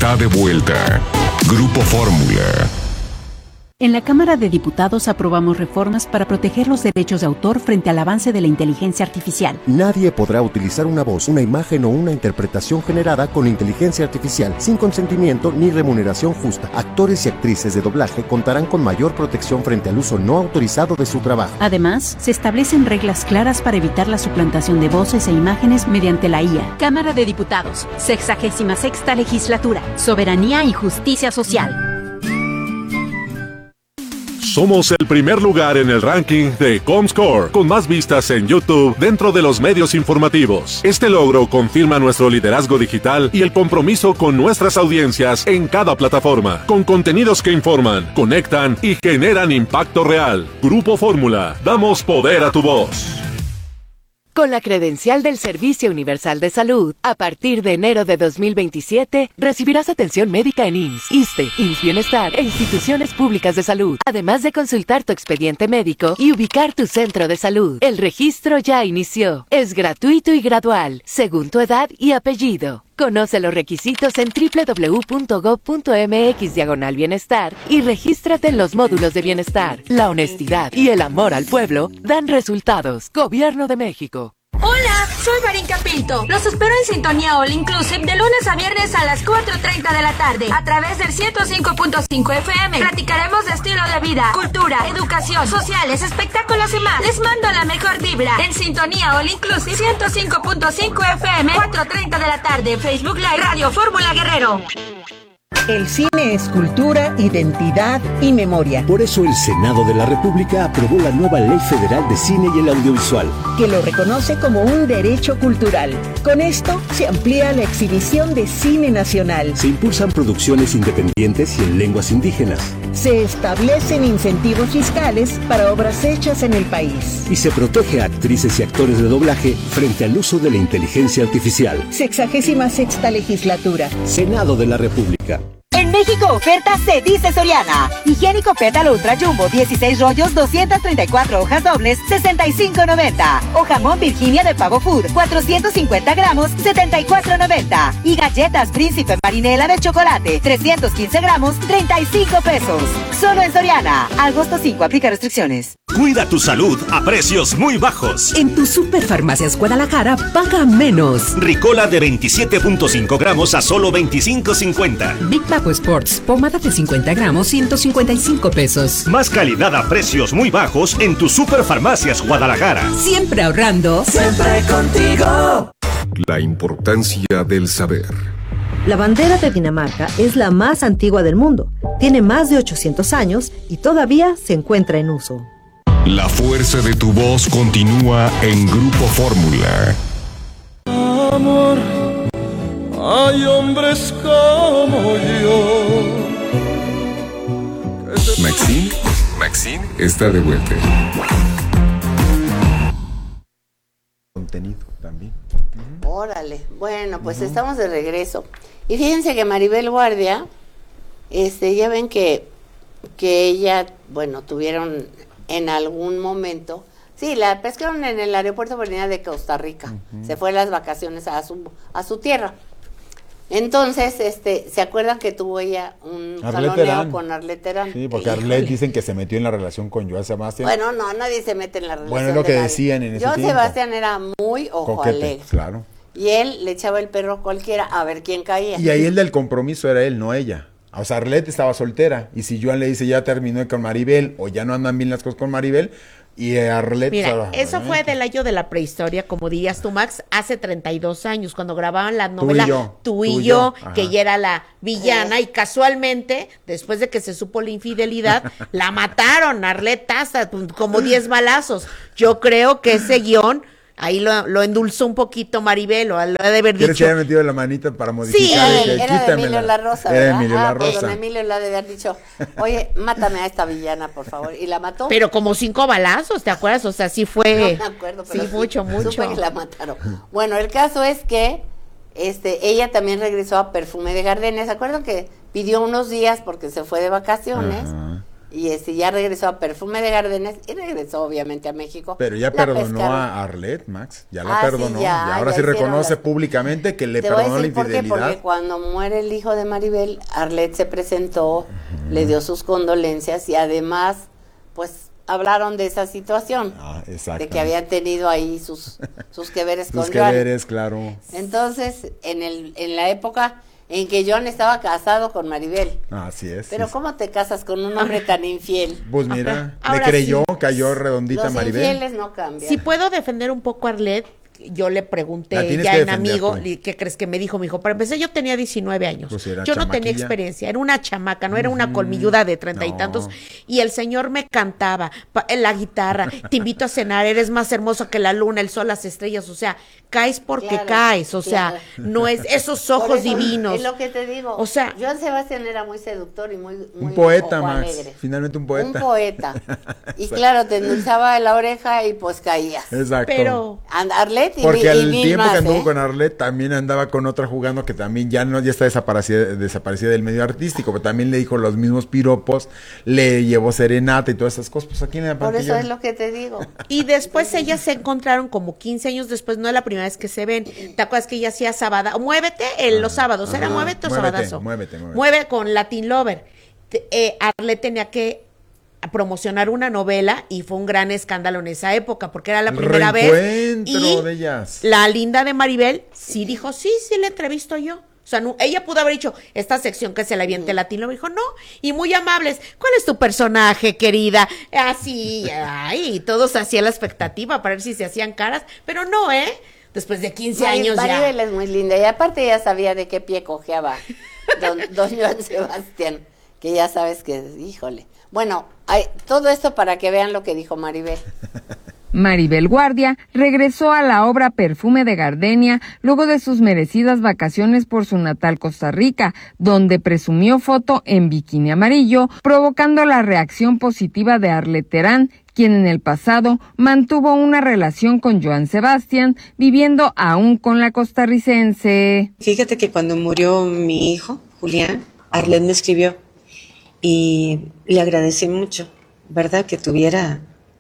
está de vuelta. Grupo Fórmula. En la Cámara de Diputados aprobamos reformas para proteger los derechos de autor frente al avance de la inteligencia artificial. Nadie podrá utilizar una voz, una imagen o una interpretación generada con inteligencia artificial sin consentimiento ni remuneración justa. Actores y actrices de doblaje contarán con mayor protección frente al uso no autorizado de su trabajo. Además, se establecen reglas claras para evitar la suplantación de voces e imágenes mediante la IA. Cámara de Diputados, 66ª Legislatura, Soberanía y Justicia Social. Somos el primer lugar en el ranking de Comscore, con más vistas en YouTube dentro de los medios informativos. Este logro confirma nuestro liderazgo digital y el compromiso con nuestras audiencias en cada plataforma, con contenidos que informan, conectan y generan impacto real. Grupo Fórmula, damos poder a tu voz. Con la credencial del Servicio Universal de Salud, a partir de enero de 2027, recibirás atención médica en IMSS, ISSSTE, IMSS Bienestar e instituciones públicas de salud, además de consultar tu expediente médico y ubicar tu centro de salud. El registro ya inició. Es gratuito y gradual, según tu edad y apellido. Conoce los requisitos en www.gov.mx/bienestar y regístrate en los módulos de bienestar. La honestidad y el amor al pueblo dan resultados. Gobierno de México. Hola, soy Marinka Pinto. Los espero en Sintonía All Inclusive de lunes a viernes a las 4:30 de la tarde a través del 105.5 FM. Platicaremos de estilo de vida, cultura, educación, sociales, espectáculos y más. Les mando la mejor vibra en Sintonía All Inclusive 105.5 FM, 4:30 de la tarde. Facebook Live, Radio Fórmula Guerrero. El cine es cultura, identidad y memoria. Por eso el Senado de la República aprobó la nueva Ley Federal de Cine y el Audiovisual, que lo reconoce como un derecho cultural. Con esto se amplía la exhibición de cine nacional. Se impulsan producciones independientes y en lenguas indígenas. Se establecen incentivos fiscales para obras hechas en el país. Y se protege a actrices y actores de doblaje frente al uso de la inteligencia artificial. 66ª Legislatura. Senado de la República. En México oferta se dice Soriana. Higiénico Pétalo Ultra Jumbo 16 rollos 234 hojas dobles 65.90. O jamón Virginia de Pavo Food 450 gramos 74.90. Y galletas Príncipe Marinela de chocolate 315 gramos 35 pesos. Solo en Soriana. Agosto 5 aplica restricciones. Cuida tu salud a precios muy bajos. En tu Superfarmacias Guadalajara paga menos. Ricola de 27.5 gramos a solo 25.50. Big Papo Sports, pomada de 50 gramos, 155 pesos. Más calidad a precios muy bajos en tu Superfarmacias Guadalajara. Siempre ahorrando. Siempre contigo. La importancia del saber. La bandera de Dinamarca es la más antigua del mundo. Tiene más de 800 años y todavía se encuentra en uso. La fuerza de tu voz continúa en Grupo Fórmula. Amor, hay hombres como yo. Maxine está de vuelta. Contenido también. Órale, bueno, pues estamos de regreso. Y fíjense que Maribel Guardia, ya ven que ella, bueno, tuvieron en algún momento, sí, la pescaron en el aeropuerto venida de Costa Rica. Se fue a las vacaciones a su tierra. Entonces, ¿se acuerdan que tuvo ella un jaloneo con Arlette Terán? Sí, porque Arlette dicen que se metió en la relación con Joan Sebastián. Bueno, no, nadie se mete en la relación. Bueno, es lo que decían en ese tiempo. Joan Sebastián era muy ojo alegre. Claro. Y él le echaba el perro a cualquiera a ver quién caía. Y ahí el del compromiso era él, no ella. O sea, Arlette estaba soltera. Y si Joan le dice ya terminó con Maribel o ya no andan bien las cosas con Maribel, y Arlette... Mira, eso fue del año de la prehistoria, como dirías tú, Max, hace 32 años, cuando grababan la novela Tú y yo, que ella era la villana, y casualmente, después de que se supo la infidelidad, la mataron, Arlette Taza, como 10 balazos. Yo creo que ese guión... Ahí lo endulzó un poquito Maribel, o lo ha de haber dicho. ¿Quieres que haya metido la manita para modificar? Sí, era de Emilio La Rosa, ¿verdad? Era Emilio La Rosa. Pues don Emilio le ha de haber dicho, oye, mátame a esta villana, por favor. Y la mató. Pero como 5 balazos, ¿te acuerdas? O sea, sí fue... No me acuerdo, pero sí, mucho. Supe que la mataron. Bueno, el caso es que ella también regresó a Perfume de Gardenia. ¿Se acuerdan que pidió unos días porque se fue de vacaciones? y ya regresó a Perfume de Gardenias y regresó obviamente a México. Pero ya perdonó a Arlette, Max, ya la perdonó, y ahora sí reconoce públicamente que le perdonó la infidelidad. Porque cuando muere el hijo de Maribel, Arlette se presentó, le dio sus condolencias y además, pues, hablaron de esa situación, de que habían tenido ahí sus que veres con Joan. Sus que veres, claro. Entonces, en la época en que Joan estaba casado con Maribel. Así es. Pero sí. ¿cómo te casas con un hombre tan infiel? Pues mira, le creyó, sí. Cayó redondita Los Maribel. Los infieles no cambian. Si puedo defender un poco a Arlette, yo le pregunté ya en amigo, ¿qué crees que me dijo? Me dijo, para empezar, yo tenía 19 años. Pues yo no tenía experiencia, era una chamaca, no era una colmilluda de 30 y tantos. Y el señor me cantaba la guitarra, te invito a cenar, eres más hermoso que la luna, el sol, las estrellas. O sea, caes porque caes. O sea, no es esos ojos divinos. Es lo que te digo. O sea, Joan Sebastián era muy seductor y muy un poeta, Max. Alegre. Finalmente un poeta. Un poeta. Y claro, te endulzaba la oreja y pues caías. Exacto. Pero Arlette porque al tiempo que anduvo con Arlette también andaba con otra jugando que también ya está desaparecida del medio artístico, pero también le dijo los mismos piropos, le llevó serenata y todas esas cosas. Pues aquí en la Por eso es lo que te digo. Y después ellas se encontraron como 15 años después, no es la primera vez que se ven. ¿Te acuerdas que ella hacía sábado? Muévete los sábados, ¿era muévete o sabadazo? Mueve con Latin Lover. Arlette tenía que a promocionar una novela y fue un gran escándalo en esa época porque era la primera vez y de ellas. La linda de Maribel sí dijo, sí la entrevisto yo. O sea, no, ella pudo haber dicho esta sección que se la aviente latino, me dijo, no, y muy amables, ¿cuál es tu personaje, querida? Así, todos hacían la expectativa para ver si se hacían caras, pero no, después de 15 años Maribel es muy linda y aparte ella sabía de qué pie cojeaba don Joan Sebastián, que ya sabes que, híjole. Bueno, todo esto para que vean lo que dijo Maribel. Maribel Guardia regresó a la obra Perfume de Gardenia luego de sus merecidas vacaciones por su natal Costa Rica, donde presumió foto en bikini amarillo, provocando la reacción positiva de Arlette Terán, quien en el pasado mantuvo una relación con Joan Sebastián, viviendo aún con la costarricense. Fíjate que cuando murió mi hijo, Julián, Arlette me escribió y le agradecí mucho, ¿verdad? Que tuviera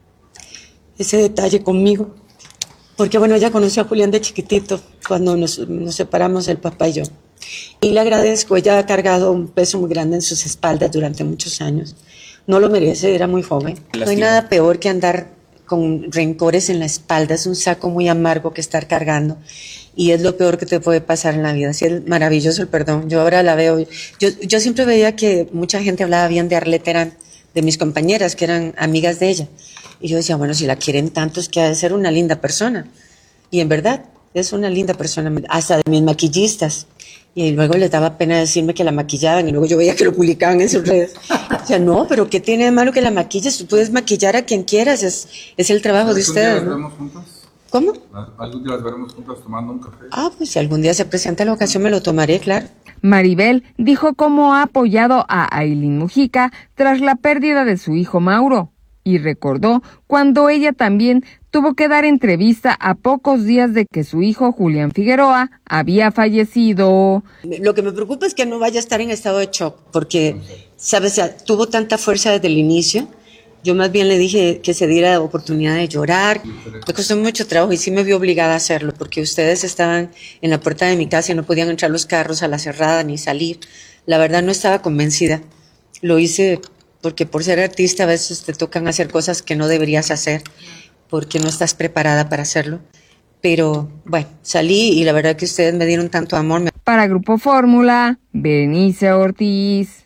ese detalle conmigo, porque bueno, ella conoció a Julián de chiquitito, cuando nos separamos el papá y yo, y le agradezco. Ella ha cargado un peso muy grande en sus espaldas durante muchos años, no lo merece, era muy joven. No hay nada peor que andar con rencores en la espalda, es un saco muy amargo que estar cargando, y es lo peor que te puede pasar en la vida. Sí, es maravilloso el perdón, yo ahora la veo, yo siempre veía que mucha gente hablaba bien de Arlette Terán, de mis compañeras que eran amigas de ella, y yo decía, bueno, si la quieren tanto es que ha de ser una linda persona, y en verdad es una linda persona, hasta de mis maquillistas, y luego les daba pena decirme que la maquillaban, y luego yo veía que lo publicaban en sus redes. O sea, no, pero ¿qué tiene de malo que la maquilles? Tú puedes maquillar a quien quieras, es el trabajo de ustedes, ¿no? ¿Algún día las veremos juntas? ¿Cómo? ¿Algún día las veremos juntas tomando un café? Pues si algún día se presenta la ocasión me lo tomaré, claro. Maribel dijo cómo ha apoyado a Ailín Mujica tras la pérdida de su hijo Mauro, y recordó cuando ella también tuvo que dar entrevista a pocos días de que su hijo Julián Figueroa había fallecido. Lo que me preocupa es que no vaya a estar en estado de shock, porque, ¿sabes? Tuvo tanta fuerza desde el inicio. Yo más bien le dije que se diera la oportunidad de llorar. Me costó mucho trabajo y sí me vi obligada a hacerlo, porque ustedes estaban en la puerta de mi casa y no podían entrar los carros a la cerrada ni salir. La verdad no estaba convencida. Lo hice porque por ser artista a veces te tocan hacer cosas que no deberías hacer, porque no estás preparada para hacerlo. Pero bueno, salí y la verdad que ustedes me dieron tanto amor. Para Grupo Fórmula, Berenice Ortiz.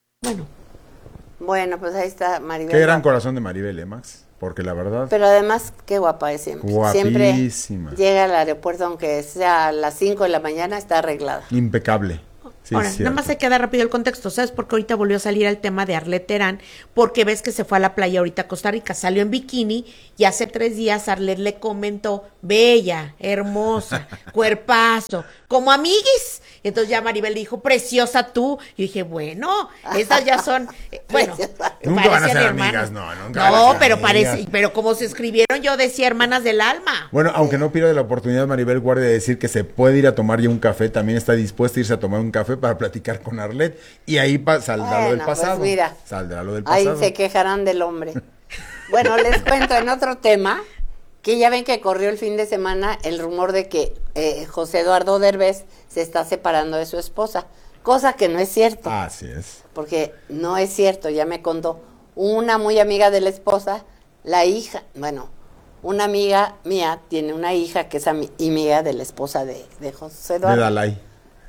Bueno, pues ahí está Maribel. Qué gran corazón de Maribel, Max, porque la verdad... Pero además, qué guapa es siempre. Guapísima. Siempre llega al aeropuerto, aunque sea a las 5 de la mañana, está arreglada. Impecable. Sí, ahora, nada más hay que dar rápido el contexto, ¿sabes? Porque ahorita volvió a salir el tema de Arlette Terán, porque ves que se fue a la playa ahorita a Costa Rica, salió en bikini y hace 3 días Arlette le comentó bella, hermosa, cuerpazo, como amiguis. Entonces ya Maribel dijo, preciosa tú. Yo dije, bueno, esas ya son, bueno, nunca van a ser amigas, nunca. No, pero parece, pero como se escribieron, yo decía hermanas del alma. Bueno, aunque no pierda la oportunidad Maribel Guardia de decir que se puede ir a tomar ya un café, también está dispuesta a irse a tomar un café para platicar con Arlet, y ahí saldrá lo del pasado. Pues mira, saldrá lo del pasado. Ahí se quejarán del hombre. Bueno, les cuento en otro tema, que ya ven que corrió el fin de semana el rumor de que José Eduardo Derbez se está separando de su esposa, cosa que no es cierto. Así es. Porque no es cierto, ya me contó una muy amiga de la esposa, la hija, bueno, una amiga mía tiene una hija que es amiga de la esposa de José Eduardo. De Dalai.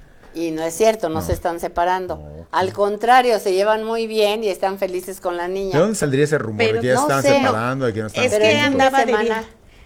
Y no es cierto, no se están separando. No. Al contrario, se llevan muy bien y están felices con la niña. ¿De dónde saldría ese rumor? Pero de que ya están separando, de que no están separando. Es que andaba de semana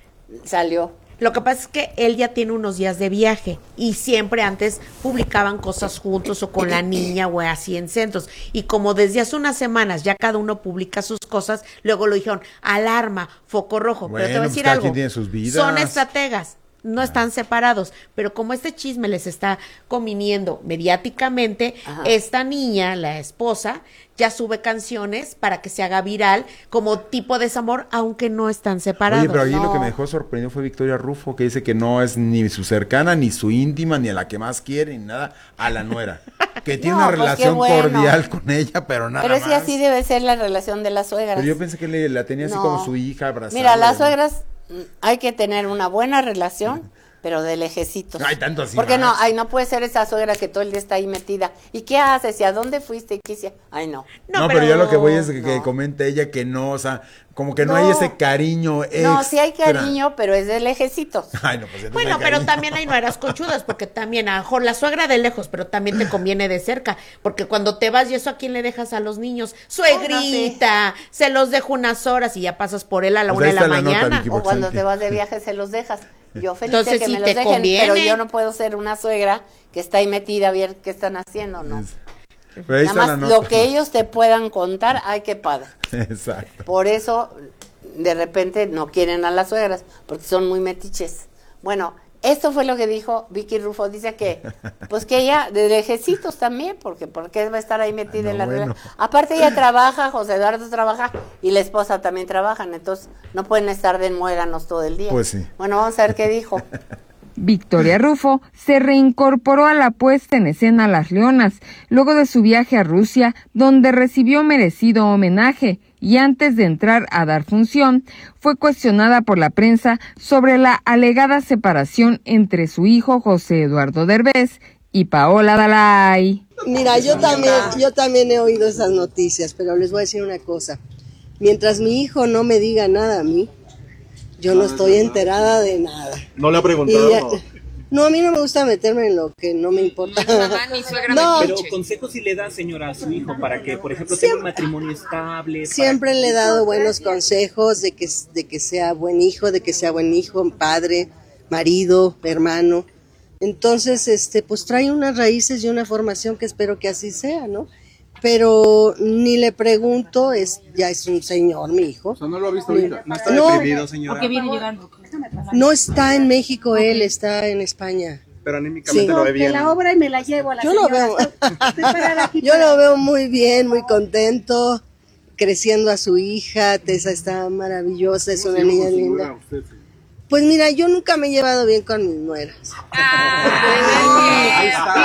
salió. Lo que pasa es que él ya tiene unos días de viaje y siempre antes publicaban cosas juntos o con la niña o así en centros. Y como desde hace unas semanas ya cada uno publica sus cosas, luego lo dijeron, alarma, foco rojo. Bueno, pero te voy a decir pues algo, tiene sus vidas. Son estrategas. No están separados, pero como este chisme les está conviniendo mediáticamente, esta niña, la esposa, ya sube canciones para que se haga viral como tipo desamor, aunque no están separados. Oye, pero ahí lo que me dejó sorprendido fue Victoria Rufo, que dice que no es ni su cercana, ni su íntima, ni a la que más quiere, ni nada, a la nuera. Que tiene una relación cordial con ella, pero nada más. Pero sí, así debe ser la relación de las suegras. Pero yo pensé que la tenía así como su hija, abrazada. Mira, las suegras hay que tener una buena relación, pero de lejecitos. Ay, tanto así. Porque no puede ser esa suegra que todo el día está ahí metida. ¿Y qué haces? ¿Y a dónde fuiste? ¿Y qué hiciste? Ay, no. No, pero yo lo que voy es que comente ella que no, o sea, como que no hay ese cariño extra. No, sí hay cariño, pero es de lejecitos. Ay, no, pues bueno, pero también hay nueras conchudas, porque también a mejor la suegra de lejos, pero también te conviene de cerca, porque cuando te vas y eso, ¿a quién le dejas a los niños? Suegrita, se los dejo unas horas y ya pasas por él a la 1 de la mañana. Vicky, o cuando te vas de viaje se los dejas. Yo feliz de que me los dejen, pero yo no puedo ser una suegra que está ahí metida a ver qué están haciendo, ¿no? Nada más lo que ellos te puedan contar, ay, qué padre. Exacto. Por eso, de repente, no quieren a las suegras, porque son muy metiches. Bueno, esto fue lo que dijo Vicky Rufo. Dice que, pues que ella, de lejecitos también, porque va a estar ahí metida en la relación. Aparte ella trabaja, José Eduardo trabaja, y la esposa también trabajan, entonces no pueden estar de muéganos todo el día. Pues sí. Bueno, vamos a ver qué dijo. Victoria Rufo se reincorporó a la puesta en escena Las Leonas, luego de su viaje a Rusia, donde recibió merecido homenaje, y antes de entrar a dar función, fue cuestionada por la prensa sobre la alegada separación entre su hijo José Eduardo Derbez y Paola Dalai. Mira, yo también he oído esas noticias, pero les voy a decir una cosa. Mientras mi hijo no me diga nada a mí, yo no estoy enterada de nada. ¿No le ha preguntado? No, a mí no me gusta meterme en lo que no me importa. Pero consejos sí le da, señora, a su hijo para que, por ejemplo, tenga un matrimonio estable. Siempre le he dado buenos consejos de que sea buen hijo, padre, marido, hermano. Entonces, pues trae unas raíces y una formación que espero que así sea, ¿no? Pero ni le pregunto, ya es un señor, mi hijo. O sea, no lo ha visto ahorita. No está deprimido, señora. Porque viene llegando. No está en México él, está en España. Pero anímicamente lo ve bien. La obra y me la llevo a la señora. Yo lo veo muy bien, muy contento, creciendo a su hija. Tessa está maravillosa, es una niña linda. Pues mira, yo nunca me he llevado bien con mis nueras. Ahí está.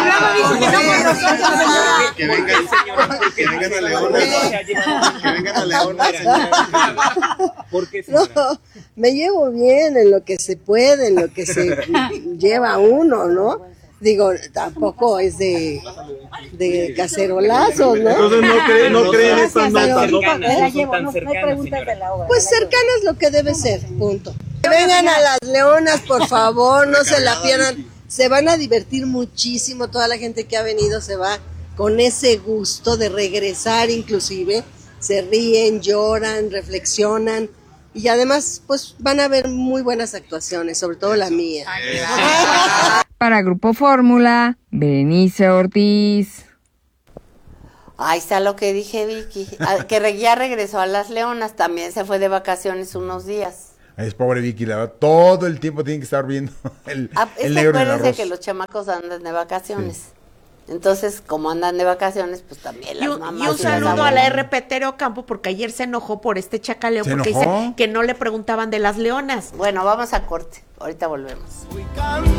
Que vengan a León. Que vengan a León. ¿Por qué, no, me llevo bien en lo que se puede, en lo que se lleva uno, ¿no? Digo, tampoco es de cacerolazos, ¿no? Entonces no creen estas notas, ¿no? Pues cercanas lo que debe ser, punto. Que vengan a Las Leonas, por favor, no se la pierdan. Se van a divertir muchísimo, toda la gente que ha venido se va con ese gusto de regresar inclusive. Se ríen, lloran, reflexionan. Y además, pues van a ver muy buenas actuaciones, sobre todo la mía. Para Grupo Fórmula, Berenice Ortiz. Ahí está lo que dije, Vicky. Que ya regresó a Las Leonas, también se fue de vacaciones unos días. Es pobre Vicky, la verdad, todo el tiempo tiene que estar viendo el negro en el arroz. Que los chamacos andan de vacaciones. Sí. Entonces, como andan de vacaciones, pues también las mamás. Y un saludo a la RP Tere Ocampo, porque ayer se enojó por este chacaleo, porque dice que no le preguntaban de las leonas. Bueno, vamos a corte. Ahorita volvemos.